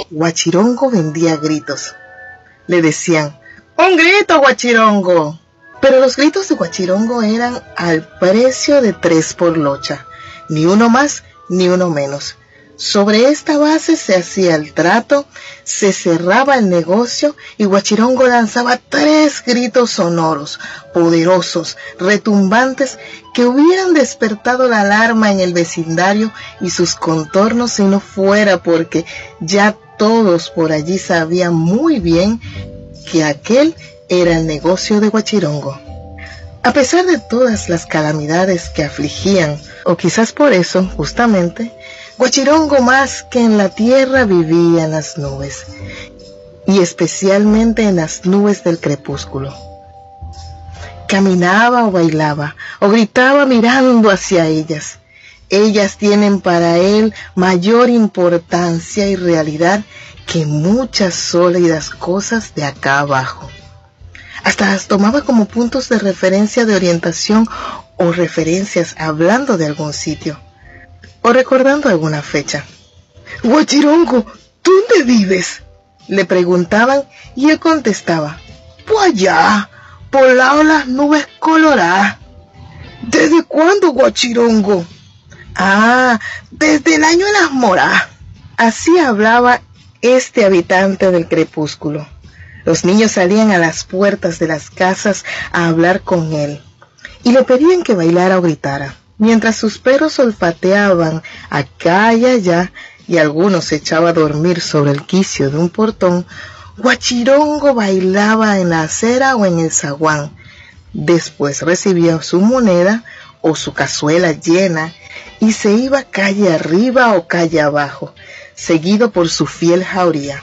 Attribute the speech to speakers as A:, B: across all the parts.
A: Guachirongo vendía gritos. Le decían, ¡un grito, Guachirongo! Pero los gritos de Guachirongo eran al precio de 3 por locha, ni uno más ni uno menos. Sobre esta base se hacía el trato, se cerraba el negocio y Guachirongo lanzaba 3 gritos sonoros, poderosos, retumbantes, que hubieran despertado la alarma en el vecindario y sus contornos si no fuera porque ya todos por allí sabían muy bien que aquel era el negocio de Guachirongo. A pesar de todas las calamidades que afligían, o quizás por eso, justamente, Guachirongo más que en la tierra vivía en las nubes, y especialmente en las nubes del crepúsculo. Caminaba o bailaba, o gritaba mirando hacia ellas. Ellas tienen para él mayor importancia y realidad que muchas sólidas cosas de acá abajo. Hasta las tomaba como puntos de referencia de orientación o referencias hablando de algún sitio o recordando alguna fecha. Guachirongo, ¿dónde vives?, le preguntaban y él contestaba, por allá, por lado de las nubes coloradas. ¿Desde cuándo, Guachirongo? Desde el año de las moras. Así hablaba este habitante del crepúsculo. Los niños salían a las puertas de las casas a hablar con él y le pedían que bailara o gritara, mientras sus perros olfateaban acá y allá y algunos se echaba a dormir sobre el quicio de un portón. Guachirongo bailaba en la acera o en el zaguán. Después recibía su moneda o su cazuela llena y se iba calle arriba o calle abajo, seguido por su fiel jauría.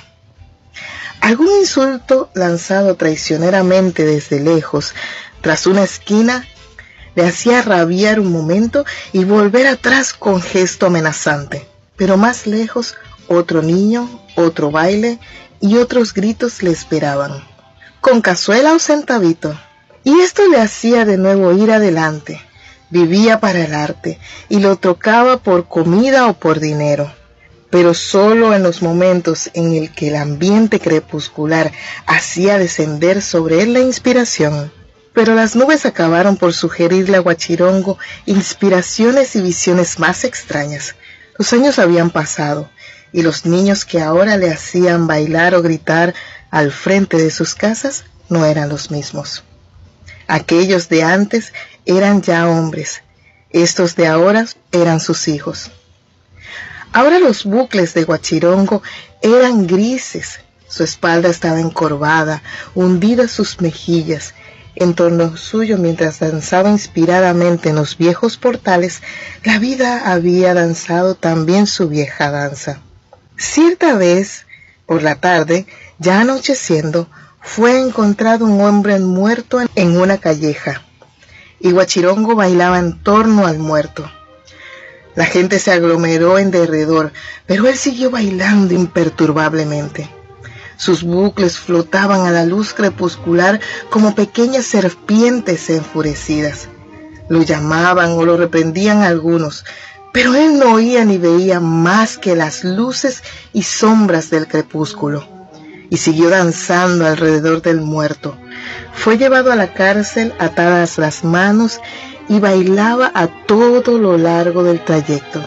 A: Algún insulto lanzado traicioneramente desde lejos, tras una esquina, le hacía rabiar un momento y volver atrás con gesto amenazante. Pero más lejos, otro niño, otro baile y otros gritos le esperaban, con cazuela o centavito. Y esto le hacía de nuevo ir adelante. Vivía para el arte y lo trocaba por comida o por dinero. Pero solo en los momentos en el que el ambiente crepuscular hacía descender sobre él la inspiración. Pero las nubes acabaron por sugerirle a Guachirongo inspiraciones y visiones más extrañas. Los años habían pasado, y los niños que ahora le hacían bailar o gritar al frente de sus casas no eran los mismos. Aquellos de antes eran ya hombres, estos de ahora eran sus hijos. Ahora los bucles de Guachirongo eran grises, su espalda estaba encorvada, hundidas sus mejillas. En torno suyo, mientras danzaba inspiradamente en los viejos portales, la vida había danzado también su vieja danza. Cierta vez, por la tarde, ya anocheciendo, fue encontrado un hombre muerto en una calleja, y Guachirongo bailaba en torno al muerto. La gente se aglomeró en derredor, pero él siguió bailando imperturbablemente. Sus bucles flotaban a la luz crepuscular como pequeñas serpientes enfurecidas. Lo llamaban o lo reprendían algunos, pero él no oía ni veía más que las luces y sombras del crepúsculo, y siguió danzando alrededor del muerto. Fue llevado a la cárcel atadas las manos y bailaba a todo lo largo del trayecto.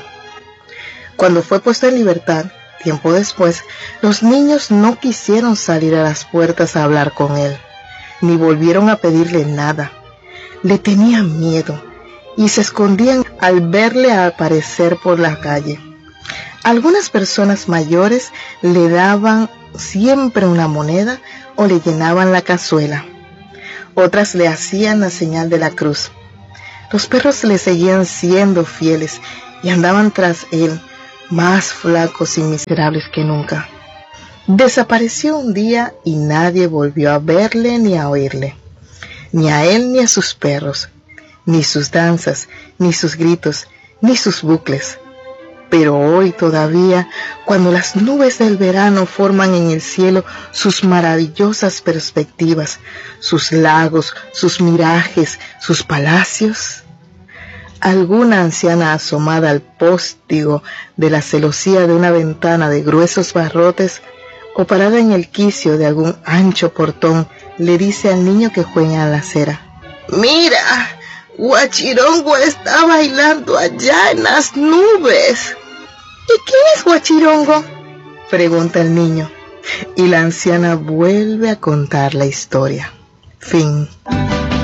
A: Cuando fue puesto en libertad, tiempo después, los niños no quisieron salir a las puertas a hablar con él, ni volvieron a pedirle nada. Le tenían miedo y se escondían al verle aparecer por la calle. Algunas personas mayores le daban siempre una moneda o le llenaban la cazuela. Otras le hacían la señal de la cruz. Los perros le seguían siendo fieles y andaban tras él, más flacos y miserables que nunca. Desapareció un día y nadie volvió a verle ni a oírle, ni a él ni a sus perros, ni sus danzas, ni sus gritos, ni sus bucles. Pero hoy todavía, cuando las nubes del verano forman en el cielo sus maravillosas perspectivas, sus lagos, sus mirajes, sus palacios, alguna anciana asomada al póstigo de la celosía de una ventana de gruesos barrotes o parada en el quicio de algún ancho portón le dice al niño que juega en la acera: «Mira, Guachirongo está bailando allá en las nubes». «¿Y quién es Guachirongo?», pregunta el niño, y la anciana vuelve a contar la historia. Fin.